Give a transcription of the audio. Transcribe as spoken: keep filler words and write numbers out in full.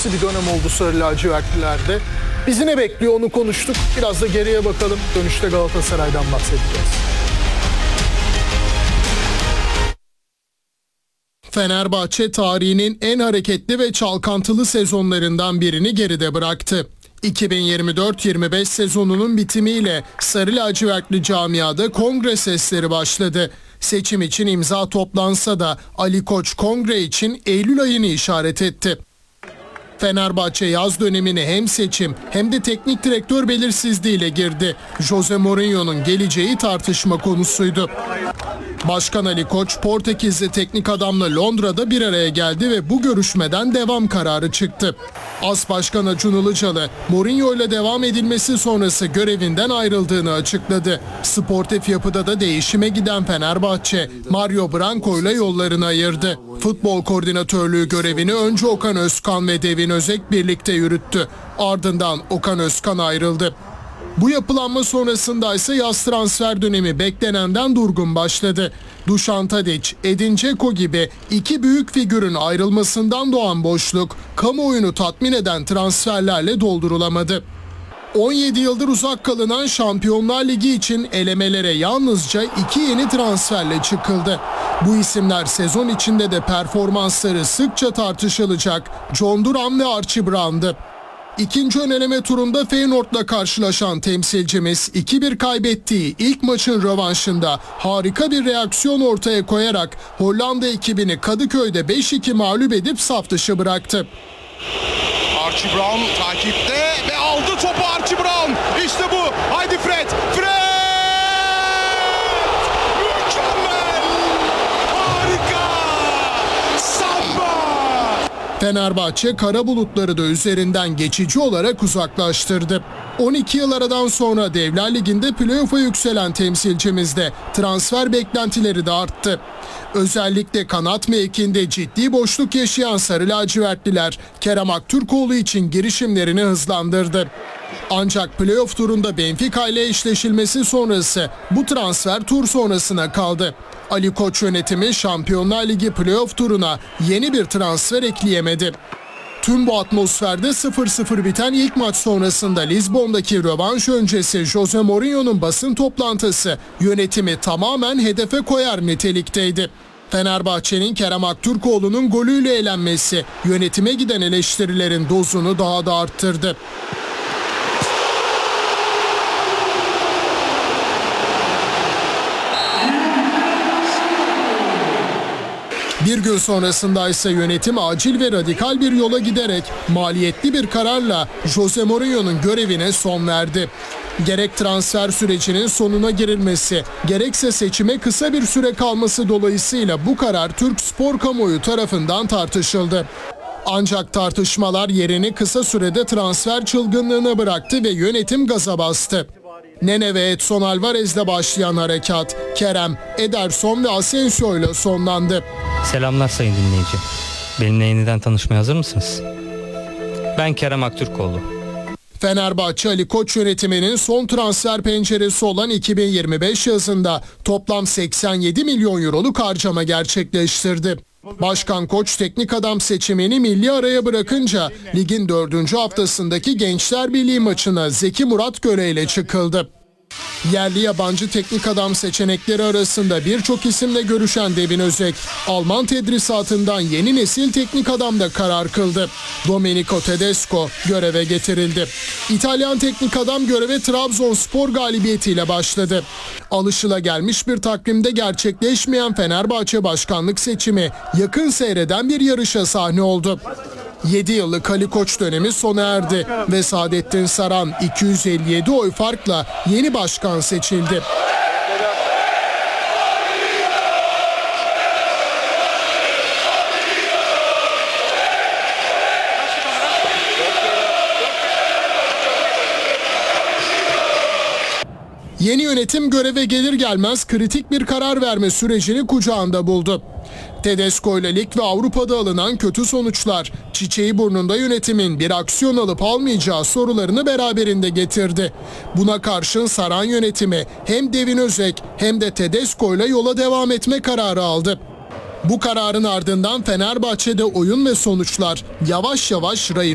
bir dönem oldu Sarı Lacivertlilerde. Bizi ne bekliyor onu konuştuk. Biraz da geriye bakalım. Dönüşte Galatasaray'dan bahsedeceğiz. Fenerbahçe tarihinin en hareketli ve çalkantılı sezonlarından birini geride bıraktı. iki bin yirmi dört yirmi beş sezonunun bitimiyle Sarı Lacivertli camiada kongre sesleri başladı. Seçim için imza toplansa da Ali Koç kongre için Eylül ayını işaret etti. Fenerbahçe yaz dönemine hem seçim hem de teknik direktör belirsizliğiyle girdi. Jose Mourinho'nun geleceği tartışma konusuydu. Başkan Ali Koç, Portekizli teknik adamla Londra'da bir araya geldi ve bu görüşmeden devam kararı çıktı. As Başkan Acun Ilıcalı, Mourinho ile devam edilmesi sonrası görevinden ayrıldığını açıkladı. Sportif yapıda da değişime giden Fenerbahçe, Mario Branco ile yollarını ayırdı. Futbol koordinatörlüğü görevini önce Okan Özkan ve Devin Özek birlikte yürüttü. Ardından Okan Özkan ayrıldı. Bu yapılanma sonrasında ise yaz transfer dönemi beklenenden durgun başladı. Dušan Tadić, Edin Dzeko gibi iki büyük figürün ayrılmasından doğan boşluk, kamuoyunu tatmin eden transferlerle doldurulamadı. on yedi yıldır uzak kalınan Şampiyonlar Ligi için elemelere yalnızca iki yeni transferle çıkıldı. Bu isimler sezon içinde de performansları sıkça tartışılacak John Duran ve Archie Brown'dı. İkinci ön eleme turunda Feyenoord'la karşılaşan temsilcimiz iki bir kaybettiği ilk maçın rövanşında harika bir reaksiyon ortaya koyarak Hollanda ekibini Kadıköy'de beş iki mağlup edip saf dışı bıraktı. Archie Brown takipte ve aldı topu Archie Brown. İşte bu. Haydi Fred. Fred! Mükemmel! Harika! Samba! Fenerbahçe kara bulutları da üzerinden geçici olarak uzaklaştırdı. on iki yıl aradan sonra Devler Ligi'nde playoff'a yükselen temsilcimizde transfer beklentileri de arttı. Özellikle kanat mevkinde ciddi boşluk yaşayan Sarı Lacivertliler Kerem Aktürkoğlu için girişimlerini hızlandırdı. Ancak playoff turunda Benfica ile eşleşilmesi sonrası bu transfer tur sonrasına kaldı. Ali Koç yönetimi Şampiyonlar Ligi playoff turuna yeni bir transfer ekleyemedi. Tüm bu atmosferde sıfır sıfır biten ilk maç sonrasında Lizbon'daki rövanş öncesi Jose Mourinho'nun basın toplantısı yönetimi tamamen hedefe koyar nitelikteydi. Fenerbahçe'nin Kerem Aktürkoğlu'nun golüyle elenmesi yönetime giden eleştirilerin dozunu daha da arttırdı. Bir gün sonrasında ise yönetim acil ve radikal bir yola giderek maliyetli bir kararla Jose Mourinho'nun görevine son verdi. Gerek transfer sürecinin sonuna girilmesi, gerekse seçime kısa bir süre kalması dolayısıyla bu karar Türk spor kamuoyu tarafından tartışıldı. Ancak tartışmalar yerini kısa sürede transfer çılgınlığına bıraktı ve yönetim gaza bastı. Nene ve Edson Alvarez'le başlayan harekat Kerem, Ederson ve Asensio ile sonlandı. Selamlar sayın dinleyici. Benimle yeniden tanışmaya hazır mısınız? Ben Kerem Aktürkoğlu. Fenerbahçe Ali Koç yönetiminin son transfer penceresi olan iki bin yirmi beş yazında toplam seksen yedi milyon euroluk harcama gerçekleştirdi. Başkan Koç teknik adam seçimini milli araya bırakınca ligin dördüncü haftasındaki Gençler Birliği maçına Zeki Murat Göre ile çıkıldı. Yerli yabancı teknik adam seçenekleri arasında birçok isimle görüşen Devin Özek, Alman tedrisatından yeni nesil teknik adamda karar kıldı. Domenico Tedesco göreve getirildi. İtalyan teknik adam göreve Trabzonspor galibiyetiyle başladı. Alışılagelmiş bir takvimde gerçekleşmeyen Fenerbahçe başkanlık seçimi yakın seyreden bir yarışa sahne oldu. yedi yıllık Ali Koç dönemi sona erdi ve Saadettin Saran iki yüz elli yedi oy farkla yeni başkan seçildi. Yeni yönetim göreve gelir gelmez kritik bir karar verme sürecini kucağında buldu. Tedesco ile lig ve Avrupa'da alınan kötü sonuçlar çiçeği burnunda yönetimin bir aksiyon alıp almayacağı sorularını beraberinde getirdi. Buna karşın Saran yönetimi hem Devin Özek hem de Tedesco ile yola devam etme kararı aldı. Bu kararın ardından Fenerbahçe'de oyun ve sonuçlar yavaş yavaş rayına